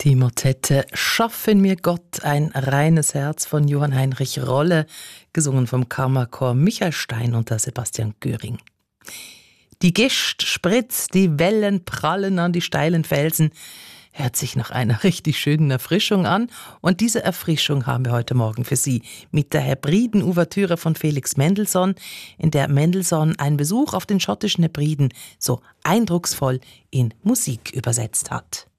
Die Motette »Schaffen mir Gott ein reines Herz« von Johann Heinrich Rolle, gesungen vom Kammerchor Michael Stein unter Sebastian Göring. Die Gischt spritzt, die Wellen prallen an die steilen Felsen. Hört sich nach einer richtig schönen Erfrischung an. Und diese Erfrischung haben wir heute Morgen für Sie mit der Hebriden-Ouvertüre von Felix Mendelssohn, in der Mendelssohn einen Besuch auf den schottischen Hebriden so eindrucksvoll in Musik übersetzt hat.